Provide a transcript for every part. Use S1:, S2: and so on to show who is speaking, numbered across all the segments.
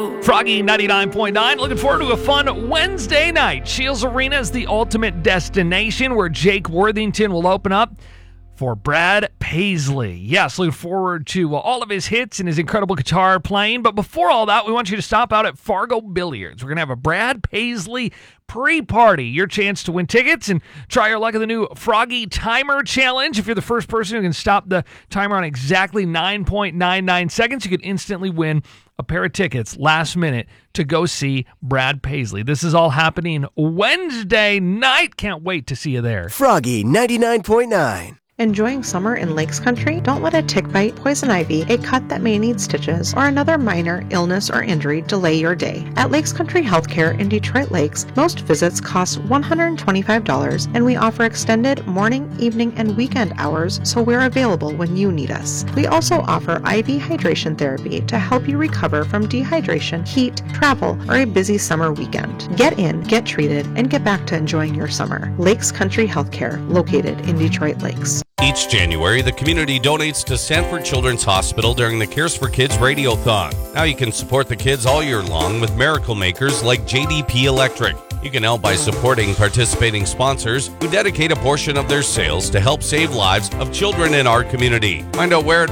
S1: Froggy 99.9, looking forward to a fun Wednesday night. Shields Arena is the ultimate destination where Jake Worthington will open up for Brad Paisley. Yes, looking forward to all of his hits and his incredible guitar playing. But before all that, we want you to stop out at Fargo Billiards. We're going to have a Brad Paisley pre-party. Your chance to win tickets and try your luck at the new Froggy Timer Challenge. If you're the first person who can stop the timer on exactly 9.99 seconds, you can instantly win a pair of tickets last minute to go see Brad Paisley. This is all happening Wednesday night. Can't wait to see you there.
S2: Froggy 99.9.
S3: Enjoying summer in Lakes Country? Don't let a tick bite, poison ivy, a cut that may need stitches, or another minor illness or injury delay your day. At Lakes Country Healthcare in Detroit Lakes, most visits cost $125, and we offer extended morning, evening, and weekend hours, so we're available when you need us. We also offer IV hydration therapy to help you recover from dehydration, heat, travel, or a busy summer weekend. Get in, get treated, and get back to enjoying your summer. Lakes Country Healthcare, located in Detroit Lakes.
S4: Each January, the community donates to Sanford Children's Hospital during the Cares for Kids Radiothon. Now you can support the kids all year long with miracle makers like JDP Electric. You can help by supporting participating sponsors who dedicate a portion of their sales to help save lives of children in our community. Find out where at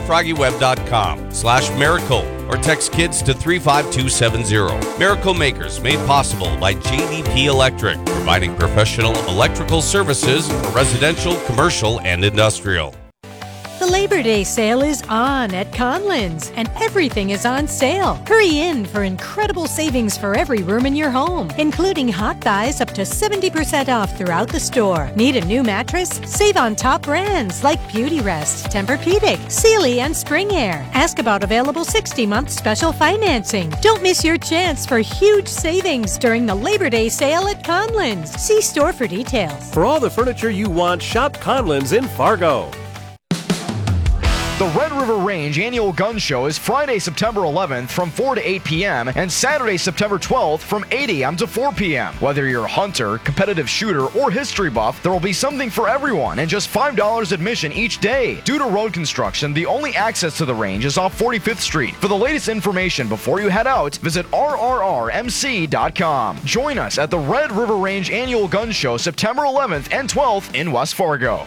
S4: FroggyWeb.com/miracle or text kids to 35270. Miracle Makers made possible by JDP Electric, providing professional electrical services for residential, commercial, and industrial.
S5: The Labor Day sale is on at Conlins, and everything is on sale. Hurry in for incredible savings for every room in your home, including hot buys up to 70% off throughout the store. Need a new mattress? Save on top brands like Beautyrest, Tempur-Pedic, Sealy, and Spring Air. Ask about available 60-month special financing. Don't miss your chance for huge savings during the Labor Day sale at Conlins. See store for details.
S6: For all the furniture you want, shop Conlins in Fargo.
S7: The Red River Range Annual Gun Show is Friday, September 11th from 4 to 8 p.m. and Saturday, September 12th from 8 a.m. to 4 p.m. Whether you're a hunter, competitive shooter, or history buff, there will be something for everyone and just $5 admission each day. Due to road construction, the only access to the range is off 45th Street. For the latest information before you head out, visit rrrmc.com. Join us at the Red River Range Annual Gun Show September 11th and 12th in West Fargo.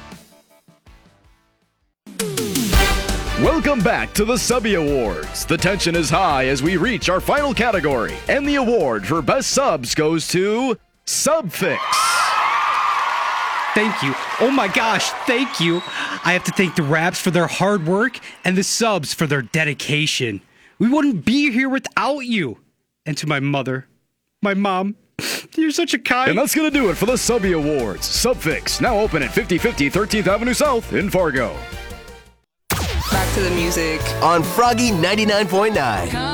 S8: Welcome back to the Subby Awards. The tension is high as we reach our final category, and the award for Best Subs goes to Subfix.
S9: Thank you. Oh my gosh, thank you. I have to thank the Raps for their hard work and the Subs for their dedication. We wouldn't be here without you. And to my mother, my mom, you're such a kind...
S8: And that's going to do it for the Subby Awards. Subfix, now open at 5050 13th Avenue South in Fargo.
S2: Back to the music on Froggy 99.9.